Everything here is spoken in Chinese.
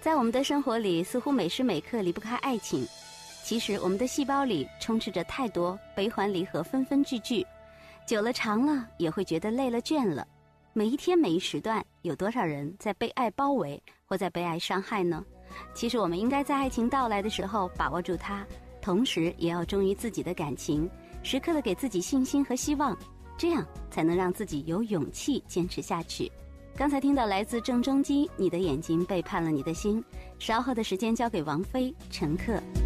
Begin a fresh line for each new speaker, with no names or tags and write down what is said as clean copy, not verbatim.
在我们的生活里，似乎每时每刻离不开爱情。其实我们的细胞里充斥着太多悲欢离合纷纷聚聚，久了长了也会觉得累了倦了。每一天每一时段，有多少人在被爱包围或在被爱伤害呢？其实我们应该在爱情到来的时候把握住它，同时也要忠于自己的感情，时刻的给自己信心和希望，这样才能让自己有勇气坚持下去。刚才听到来自郑中基，你的眼睛背叛了你的心。稍后的时间交给王菲，乘客。